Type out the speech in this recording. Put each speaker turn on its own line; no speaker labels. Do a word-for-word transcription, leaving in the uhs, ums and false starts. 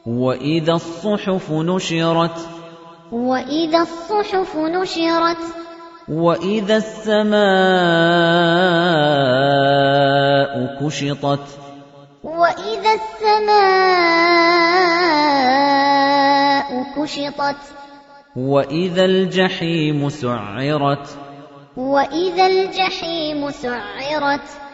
وَإِذَا الصُّحُفُ نُشِرَتْ
وَإِذَا الصُّحُفُ نُشِرَتْ
وَإِذَا السَّمَاءُ كُشِطَتْ
وَإِذَا السَّمَاءُ كُشِطَتْ
وَإِذَا الْجَحِيمُ سُعِّرَتْ
وَإِذَا الْجَحِيمُ سُعِّرَتْ